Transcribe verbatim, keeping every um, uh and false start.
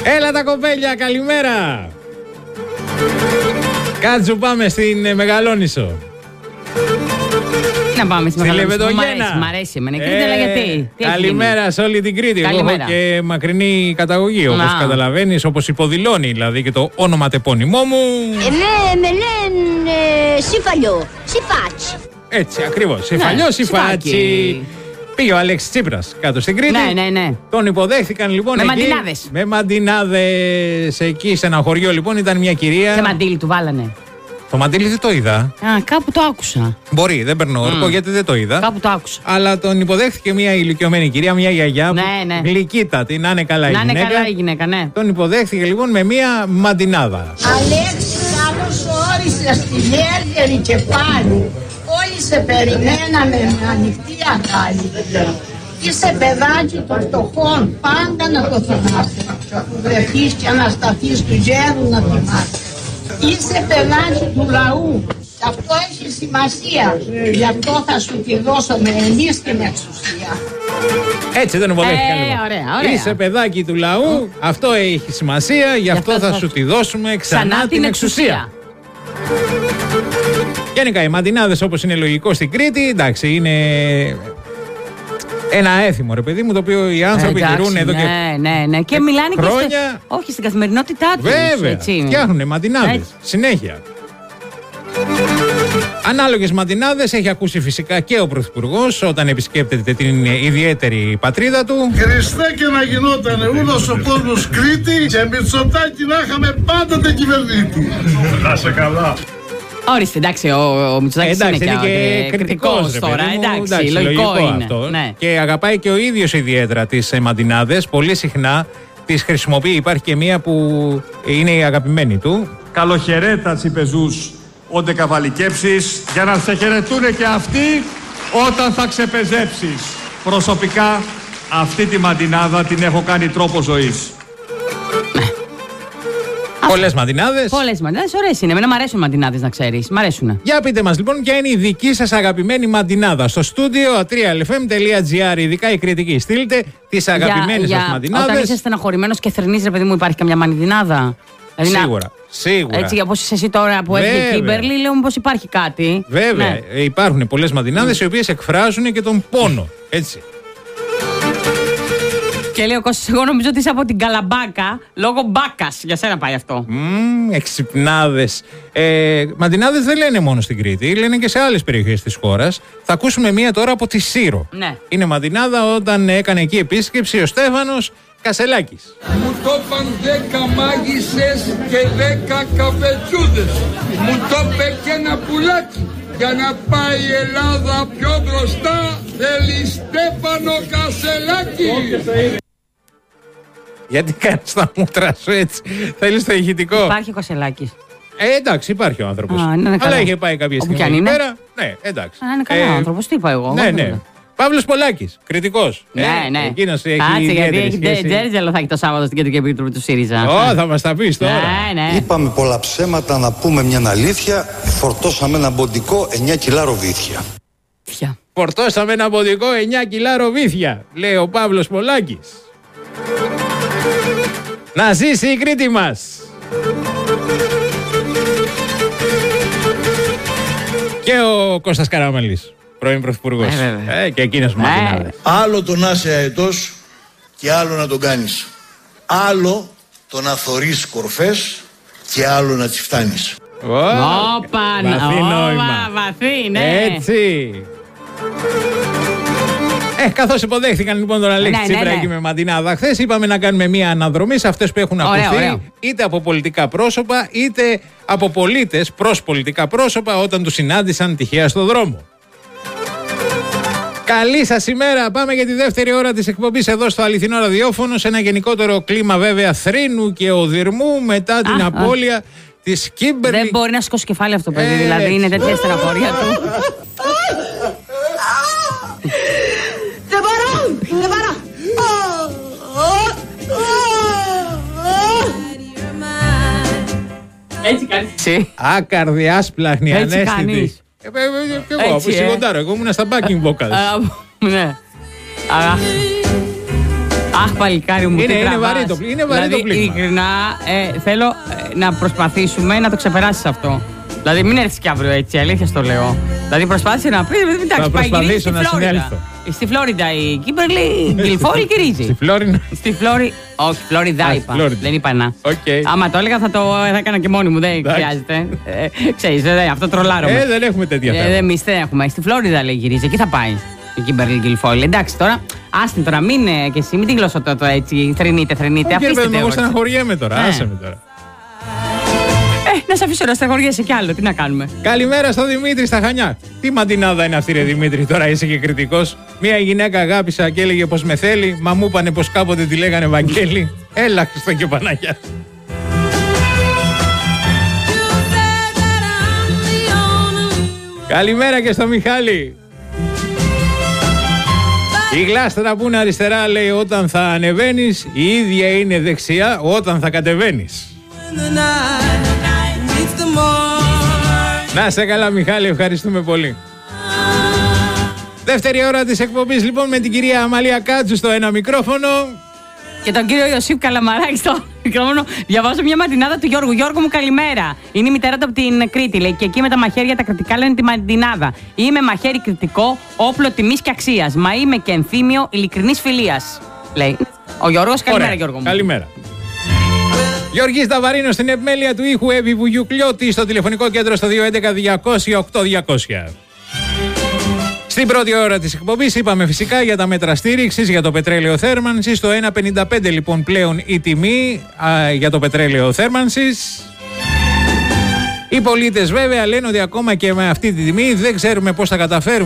Έλα τα κοπέλια, καλημέρα. Κάτσου, πάμε στην Μεγαλόνισσο. Να πάμε στη Μεγαλόνισσο. Μ' αρέσει, μ' αρέσει εμένα. Κρήτη, αλλά γιατί. Καλημέρα σε όλη την Κρήτη. Εγώ έχω και μακρινή καταγωγή, όπως καταλαβαίνεις, όπως υποδηλώνει δηλαδή και το ονοματεπώνυμό μου. Ε, με λένε Σιφαλιό, Σιφάτσι. Έτσι, ακριβώς. Σιφαλιό, Σιφάτσι. Πήγε ο Αλέξης Τσίπρας κάτω στην Κρήτη. Ναι, ναι, ναι. Τον υποδέχθηκαν λοιπόν. Με εκεί, μαντινάδες. Με μαντινάδες. Εκεί σε ένα χωριό λοιπόν ήταν μια κυρία. Σε μαντίλι του βάλανε. Το μαντίλι δεν το είδα. Α, κάπου το άκουσα. Μπορεί, δεν παίρνω όρκο mm. γιατί δεν το είδα. Κάπου το άκουσα. Αλλά τον υποδέχθηκε μια ηλικιωμένη κυρία, μια γιαγιά. Ναι, ναι. Γλυκύτατη, να είναι καλά η να γυναίκα. Να είναι καλά η γυναίκα, ναι. Τον υποδέχθηκε λοιπόν με μια μαντινάδα. Αλέξη, καλώς όρισες στη Μέργερη και πάλι. Όλοι σε περιμέναμε με ανοιχτή αγκάλη. Είσαι παιδάκι των φτωχών, πάντα να το θυμάσαι. Που βρεθείς και ανασταθείς του γέρου να θυμάσαι. Είσαι παιδάκι του λαού. Αυτό έχει σημασία. Γι' αυτό θα σου τη δώσουμε εμείς την εξουσία. Έτσι δεν υποδέχτηκαν ε, λοιπόν. Ωραία, ωραία. Είσαι παιδάκι του λαού, αυτό έχει σημασία, γι' αυτό, αυτό θα, θα σου τη δώσουμε ξανά, ξανά την εξουσία. εξουσία. Γενικά οι μαντινάδες, όπως είναι λογικό στην Κρήτη, εντάξει, είναι ένα έθιμο ρε παιδί μου, το οποίο οι άνθρωποι τηρούν εδώ ναι, και ναι, ναι, ναι. Και μιλάνε χρόνια. Και στη, όχι στην καθημερινότητά τους. Βέβαια, φτιάχνουνε μαντινάδες συνέχεια. Ανάλογες μαντινάδες έχει ακούσει φυσικά και ο Πρωθυπουργός όταν επισκέπτεται την ιδιαίτερη πατρίδα του. Χριστέ και να γινότανε ούλος ο κόσμος Κρήτη και Μητσοτάκη να είχαμε πάντοτε κυβερνήτη. Να σε καλά. Όριστε, εντάξει, ο, ο Μητσοτάκης είναι, είναι και, και κριτικός τώρα, εντάξει, εντάξει, λογικό, λογικό είναι. Αυτό. Ναι. Και αγαπάει και ο ίδιος ιδιαίτερα τις μαντινάδες, πολύ συχνά τις χρησιμοποιεί. Υπάρχει και μία που είναι η αγαπημένη του. Καλοχαιρέτα τσιπεζούς όντε καβαλικέψεις για να σε χαιρετούνε και αυτοί όταν θα ξεπεζέψεις. Προσωπικά αυτή τη μαντινάδα την έχω κάνει τρόπο ζωής. Πολλές μαντινάδες. Πολλές μαντινάδες, ωραίες είναι. Εμένα μου αρέσουν οι μαντινάδες, να ξέρεις. Μ' αρέσουν. Για πείτε μας λοιπόν, ποια είναι η δική σας αγαπημένη μαντινάδα. Στο στούντιο τρία ελ εφ εμ τελεία τζι άρ, ειδικά η κριτική. Στείλτε τις αγαπημένες σας μαντινάδες. Όταν είσαι στεναχωρημένος και θρηνείς, ρε παιδί μου, υπάρχει καμιά μαντινάδα. Δηλαδή, σίγουρα, σίγουρα. Έτσι, όπως είσαι εσύ τώρα που έρχεται η Κίμπερλι, λέω πως υπάρχει κάτι. Βέβαια, ναι. Υπάρχουν πολλές μαντινάδες mm. οι οποίες εκφράζουν και τον πόνο. Έτσι. Και λέει ο Κώστας, εγώ νομίζω ότι είσαι από την Καλαμπάκα λόγω μπάκας. Για σένα πάει αυτό. Mm, εξυπνάδες. Ε, μαντινάδες δεν λένε μόνο στην Κρήτη, λένε και σε άλλες περιοχές της χώρας. Θα ακούσουμε μία τώρα από τη Σύρο. Ναι. Είναι μαντινάδα όταν έκανε εκεί επίσκεψη ο Στέφανος Κασελάκης. Μου το είπαν δέκα μάγισσες και δέκα καφετσούδες. Μου το είπε και ένα πουλάκι. Για να πάει η Ελλάδα πιο μπροστά θέλει Στέφανο Κασελάκη. Γιατί κάνεις τα μούτρα σου έτσι? Θέλεις το ηχητικό? Υπάρχει ο Κασελάκης. Ε, εντάξει, υπάρχει ο άνθρωπος. Α, ναι, αλλά είχε πάει κάποια στιγμή εκεί πέρα. Ναι, εντάξει. Α, είναι καλά ε, άνθρωπος, τι είπα εγώ. Ναι, ναι. Παύλος Πολάκης, κριτικός. Ναι, ε, ναι. Εκείνος έχει Κάτσε, γιατί έχει τζέρτζελο θα έχει το Σάββατο στην Κεντρική Επιτροπή του ΣΥΡΙΖΑ. Ω, θα μας τα πεις τώρα. Ναι, ναι. Είπαμε πολλά ψέματα, να πούμε μια αλήθεια. Φορτώσαμε ένα μποντικό εννιά κιλά ροβίθια. Φορτώσαμε ένα μποντικό εννιά κιλά ροβίθια, λέει ο Παύλος Πολάκης. Να ζήσει η Κρήτη μας. Και ο Κώστας Καραμανλής, πρώην πρωθυπουργός. Ε, ε, και εκείνος μου μαντινάδες. Άλλο το να είσαι αετός και άλλο να τον κάνεις. Άλλο το να θωρείς κορφές και άλλο να τις φτάνεις. Όπα, βαθύ νόημα. Βαθύ, ναι. Έτσι. Ε, καθώς υποδέχθηκαν λοιπόν τον Αλέξη ναι, Τσίπρα ναι, ναι. εκεί με μαντινάδα χθες, είπαμε να κάνουμε μία αναδρομή σε αυτές που έχουν ωραίο, ακουθεί ωραίο. είτε από πολιτικά πρόσωπα είτε από πολίτες προς πολιτικά πρόσωπα όταν τους συνάντησαν τυχαία στο δρόμο. Καλή σας ημέρα. Πάμε για τη δεύτερη ώρα της εκπομπής εδώ στο Αληθινό Ραδιόφωνο, σε ένα γενικότερο κλίμα βέβαια θρήνου και οδυρμού μετά την α, απώλεια α. της Κίμπερλι. Δεν μπορεί να σηκώσει κεφάλι αυτό το παιδί, ε, δηλαδή είναι τέτοια στεναχώρια του. Δεν μπορώ, δεν μπορώ. Έτσι κάνεις. Άκαρδη, άσπλαχνη, ανέστητη. Έτσι κάνεις. Ε, ε, και εγώ, από σιγοντάρο, εγώ ήμουν στα backing vocals. Ναι. Αχ, παλικάρι μου, είναι, τι είναι βαρύ το, είναι βαρύ δηλαδή, το πλήγμα. Ειλικρινά, ε, θέλω ε, να προσπαθήσουμε να το ξεπεράσεις αυτό. Δηλαδή, μην έρθεις κι αύριο έτσι, αλήθεια στο λέω. Δηλαδή, προσπάθησε να πει. Θα προσπαθήσω να συνέλθω. Στη Φλόριντα η Κίμπερλι Γκιλφόλ γυρίζει. Στη Φλόρινα. Στη Φλόρι. Όχι, Φλόριντα είπα. Δεν είπα να. Okay. Άμα το έλεγα θα το θα έκανα και μόνη μου. Δεν χρειάζεται. ε, ξέρεις, δε, αυτό τρολάρω. Ε, δεν έχουμε τέτοια θέματα. Ε, Εμείς δεν έχουμε. Στη Φλόριντα λέει γυρίζει. Εκεί θα πάει η Κίμπερλι Γκιλφόλ. Εντάξει τώρα, άστιν τώρα, μην ε, και εσύ, μην την γλώσσα το έτσι. Θρυνείτε, θρυνείτε. Αφήστε με. Εγώ στεναχωριέμαι τώρα. Άσε με τώρα. Ε, να σε αφήσω να στεναχωριέσαι κι άλλο, τι να κάνουμε. Καλημέρα στο Δημήτρη στα Χανιά. Τι μαντινάδα είναι αυτή, ρε Δημήτρη, τώρα είσαι και κριτικός. Μία γυναίκα αγάπησα και έλεγε πως με θέλει. Μα μου είπανε πως κάποτε τη λέγανε Βαγγέλη. Έλα, Χριστό και Παναγιά. Καλημέρα και στο Μιχάλη. Η γλάστρα που είναι αριστερά λέει όταν θα ανεβαίνεις, η ίδια είναι δεξιά όταν θα κατεβαίνεις. Να σε καλά Μιχάλη, ευχαριστούμε πολύ. Δεύτερη ώρα της εκπομπής λοιπόν με την κυρία Αμαλία Κάτσου στο ένα μικρόφωνο. Και τον κύριο Ιωσήπ Καλαμαράκη στο μικρόφωνο. Διαβάζω μια μαντινάδα του Γιώργου. Γιώργο μου, καλημέρα. Είναι η μητέρα του από την Κρήτη. Λέει και εκεί με τα μαχαίρια τα κριτικά λένε τη μαντινάδα. Είμαι μαχαίρι κριτικό, όπλο τιμής και αξίας. Μα είμαι και ενθύμιο ειλικρινής φιλίας. Λέει ο Γιώργος. Καλημέρα, ωραία, Γιώργο μου. Καλημέρα. Γιώργης Δαβαρίνος στην επιμέλεια του ήχου, Εύη Βουγιουκλιώτη στο τηλεφωνικό κέντρο στο δύο έντεκα διακόσια οκτώ διακόσια. Στην πρώτη ώρα της εκπομπής είπαμε φυσικά για τα μέτρα στήριξης για το πετρέλαιο θέρμανσης. Στο ένα πενήντα πέντε λοιπόν πλέον η τιμή α, για το πετρέλαιο θέρμανσης. Οι πολίτες βέβαια λένε ότι ακόμα και με αυτή τη τιμή δεν ξέρουμε πώς θα καταφέρουμε